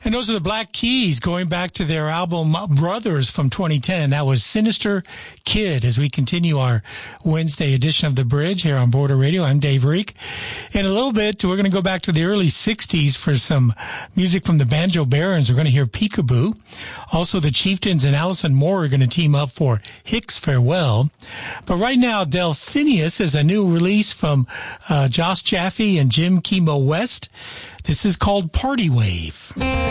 And those are the Black Keys going back to their album Brothers from 2010. That was Sinister Kid as we continue our Wednesday edition of The Bridge here on Border Radio. I'm Dave Reek. In a little bit, we're going to go back to the early 60s for some music from the Banjo Barons. We're going to hear Peekaboo. Also, the Chieftains and Allison Moore are going to team up for Hicks Farewell. But right now, Delphinius is a new release from Josh Jaffe and Jim Kimo West. This is called Party Wave.